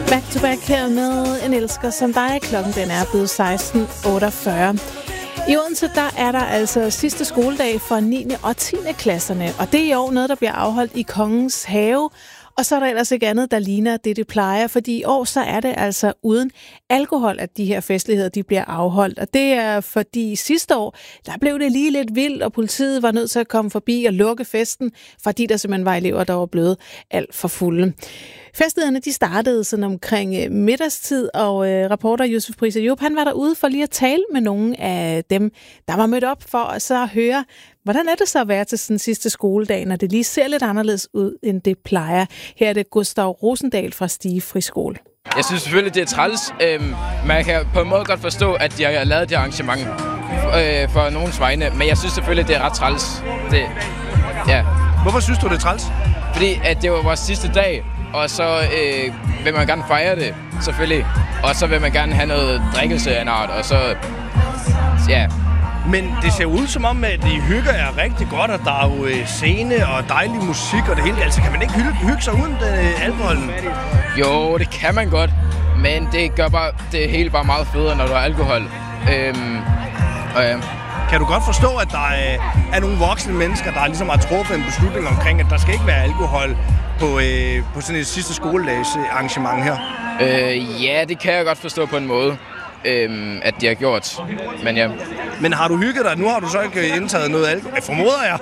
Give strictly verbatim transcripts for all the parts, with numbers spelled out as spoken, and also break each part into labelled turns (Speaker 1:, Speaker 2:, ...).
Speaker 1: Back to back her med En elsker som dig. Klokken den er blevet seksten otteogfyrre. I Odense der er der altså sidste skoledag for niende og tiende klasserne, og det er i år noget, der bliver afholdt i Kongens Have. Og så er der ellers ikke andet, der ligner det, det plejer, fordi i år så er det altså uden alkohol, at de her festligheder de bliver afholdt. Og det er fordi sidste år, der blev det lige lidt vildt, og politiet var nødt til at komme forbi og lukke festen, fordi der simpelthen var elever, der var blevet alt for fulde. Festlighederne de startede sådan omkring middagstid, og øh, reporter Josef Priser Job, han var derude for lige at tale med nogle af dem, der var mødt op for at så høre, hvordan er det så at være til sådan sidste skoledag, når det lige ser lidt anderledes ud, end det plejer. Her er det Gustav Rosendal fra Stige Friskole.
Speaker 2: Jeg synes selvfølgelig, det er træls. Øhm, man kan på en måde godt forstå, at de har lavet det arrangement øh, for nogens vegne, men jeg synes selvfølgelig, det er ret træls. Det, ja.
Speaker 3: Hvorfor synes du, det er træls?
Speaker 2: Fordi at det var vores sidste dag, og så øh, vil man gerne fejre det, selvfølgelig. Og så vil man gerne have noget drikkelse af en art, og så, ja.
Speaker 3: Men det ser ud som om, at de hygger er rigtig godt, og der er jo scene og dejlig musik og det hele. Altså, kan man ikke hygge, hygge sig uden øh, alkoholen?
Speaker 2: Jo, det kan man godt, men det gør bare det hele bare meget federe, når du har alkohol. Øhm, og ja.
Speaker 3: Kan du godt forstå, at der er, er nogle voksne mennesker, der ligesom har truffet en beslutning omkring, at der skal ikke være alkohol på, øh, på sådan et sidste skoledags arrangement her?
Speaker 2: Øh, ja, det kan jeg godt forstå på en måde, øh, at de har gjort. Men ja.
Speaker 3: Men har du hygget dig? Nu har du så ikke indtaget noget alkohol. Formoder jeg.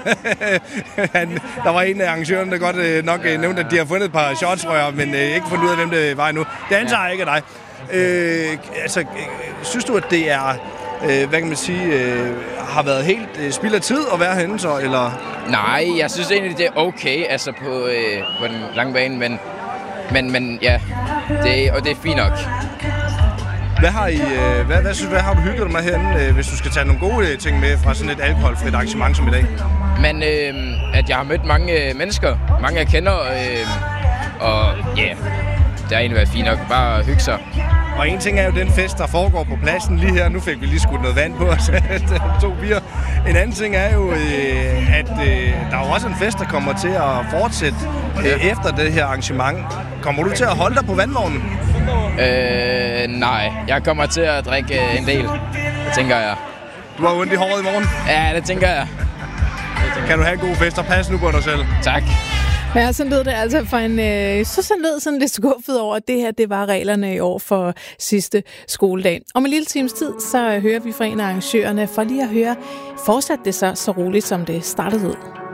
Speaker 3: Han, der var en af arrangørerne, der godt øh, nok øh, nævnte, at de har fundet et par shotsrør, men øh, ikke fundet ud af, hvem det var endnu. Det antager jeg ikke af dig. Øh, altså, øh, synes du, at det er... Øh, hvad kan man sige, øh, har været helt øh, spild af tid at være henne så, eller?
Speaker 2: Nej, jeg synes egentlig, det er okay, altså på, øh, på den lange bane, men, men, men ja, det, og det er fint nok.
Speaker 3: Hvad har, I, øh, hvad, hvad, synes, hvad har du hygget dig med herinde, øh, hvis du skal tage nogle gode øh, ting med fra sådan et alkoholfrit arrangement som i dag?
Speaker 2: Men øh, at jeg har mødt mange øh, mennesker, mange jeg kender, øh, og ja, yeah, det har egentlig været fint nok, bare at hygge sig.
Speaker 3: Og en ting er jo den fest, der foregår på pladsen lige her. Nu fik vi lige skudt noget vand på os, to bier. En anden ting er jo, øh, at øh, der er jo også en fest, der kommer til at fortsætte øh, efter det her arrangement. Kommer du til at holde dig på vandvognen?
Speaker 2: Øh, nej, jeg kommer til at drikke en del, det tænker jeg.
Speaker 3: Du har ondt i håret i morgen?
Speaker 2: Ja, det tænker jeg.
Speaker 3: Kan du have en god fest og passe nu på dig selv?
Speaker 2: Tak.
Speaker 1: Ja, sådan lød det altså for en, øh, så sådan lød sådan lidt skuffet over, at det her, det var reglerne i år for sidste skoledag. Om en lille times tid, så hører vi fra en af arrangørerne for lige at høre, fortsat det så så roligt, som det startede ud.